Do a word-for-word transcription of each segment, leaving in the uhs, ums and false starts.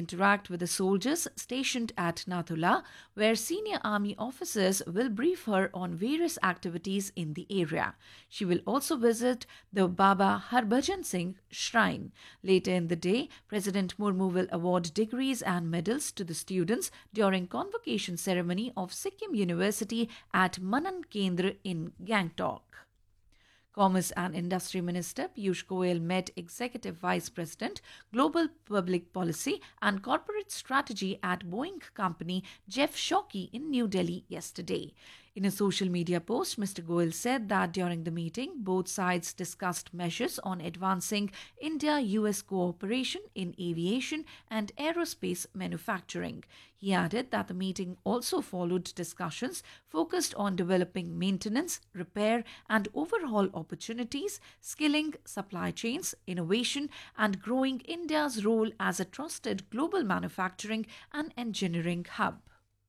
interact with the soldiers stationed at Nathula, where senior army officers will brief her on various activities in the area. She will also visit the Baba Harbhajan Singh Shrine. Later in the day, President Murmu will award degrees and medals to the students during convocation ceremony of Sikkim University at Manan Kendra in Gangtok. Commerce and Industry Minister Piyush Goyal met Executive Vice President, Global Public Policy and Corporate Strategy at Boeing company Jeff Shockey in New Delhi yesterday. In a social media post, Mister Goyal said that during the meeting, both sides discussed measures on advancing India-U S cooperation in aviation and aerospace manufacturing. He added that the meeting also followed discussions focused on developing maintenance, repair and overhaul opportunities, skilling supply chains, innovation and growing India's role as a trusted global manufacturing and engineering hub.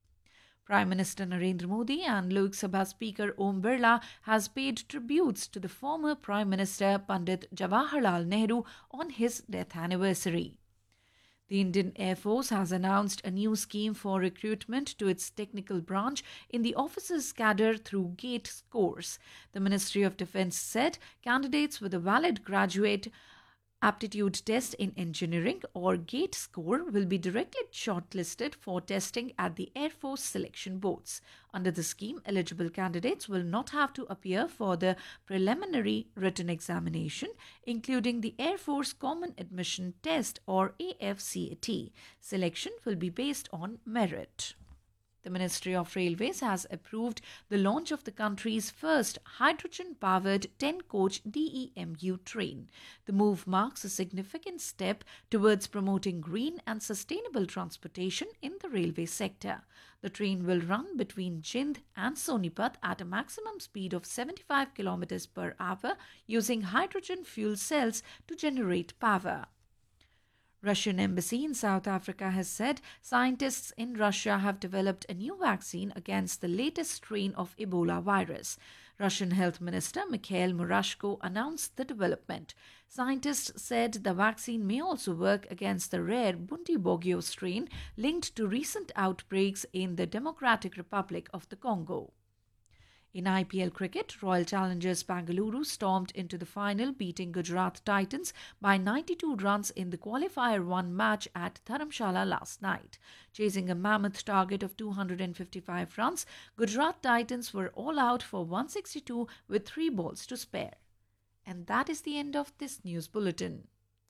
Prime Minister Narendra Modi and Lok Sabha Speaker Om Birla has paid tributes to the former Prime Minister Pandit Jawaharlal Nehru on his death anniversary. The Indian Air Force has announced a new scheme for recruitment to its technical branch in the officers' cadre through GATE scores. The Ministry of Defence said candidates with a valid graduate aptitude test in engineering or GATE score will be directly shortlisted for testing at the Air Force selection boards. Under the scheme, eligible candidates will not have to appear for the preliminary written examination, including the Air Force Common Admission Test or A F C A T. Selection will be based on merit. The Ministry of Railways has approved the launch of the country's first hydrogen-powered ten-coach D E M U train. The move marks a significant step towards promoting green and sustainable transportation in the railway sector. The train will run between Jind and Sonipat at a maximum speed of seventy-five kilometers per hour using hydrogen fuel cells to generate power. Russian embassy in South Africa has said scientists in Russia have developed a new vaccine against the latest strain of Ebola virus. Russian Health Minister Mikhail Murashko announced the development. Scientists said the vaccine may also work against the rare Bundibugyo strain linked to recent outbreaks in the Democratic Republic of the Congo. In I P L cricket, Royal Challengers Bangalore stormed into the final, beating Gujarat Titans by ninety-two runs in the qualifier one match at Dharamshala last night. Chasing a mammoth target of two hundred fifty-five runs, Gujarat Titans were all out for one hundred sixty-two with three balls to spare. And that is the end of this news bulletin.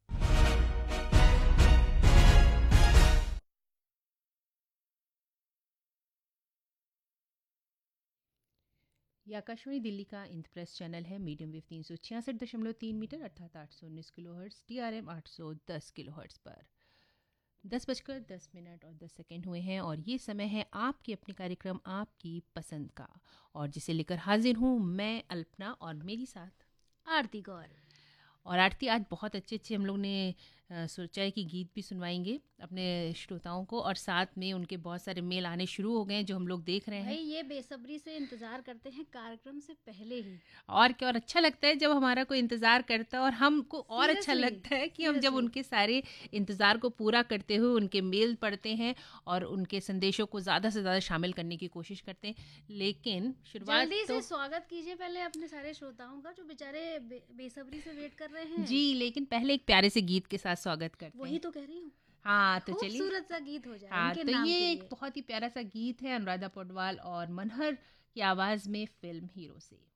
ये आकाशवाणी दिल्ली का इंद्रप्रेस channel है। Medium wave तीन सौ छियासठ दशमलव तीन metre अर्थात आठ सौ उन्नीस kilo hertz, T R M आठ सौ दस किलो हर्ट्स पर दस बजकर दस मिनट और दस सेकेंड हुए हैं और ये समय है आपके अपने कार्यक्रम आपकी पसंद का, और जिसे लेकर हाजिर हूँ मैं अल्पना और मेरी साथ आरती गौर। और आरती, आज बहुत अच्छे अच्छे हम लोग ने सोचा है कि गीत भी सुनवाएंगे अपने श्रोताओं को, और साथ में उनके बहुत सारे मेल आने शुरू हो गए हैं जो हम लोग देख रहे हैं। भाई ये बेसब्री से इंतजार करते हैं कार्यक्रम से पहले ही, और क्या, और अच्छा लगता है जब हमारा कोई इंतजार करता है, और हमको और अच्छा लगता है कि हम जब उनके सारे इंतजार को पूरा करते हुए उनके मेल पढ़ते हैं और उनके संदेशों को ज़्यादा से ज़्यादा शामिल करने की कोशिश करते हैं। लेकिन शुरुआत जल्दी तो से स्वागत कीजिए पहले अपने सारे श्रोताओं का जो बेचारे बे, बेसब्री से वेट कर रहे हैं। जी, लेकिन पहले एक प्यारे से गीत के साथ स्वागत करते हैं। वही तो कह रही हूँ। हाँ, तो चलिए खूबसूरत सा गीत हो जाए। हाँ, उनके तो नाम ये के एक लिए। बहुत ही प्यारा सा गीत है अनुराधा पौडवाल और मनहर की आवाज़ में, फिल्म हीरो से।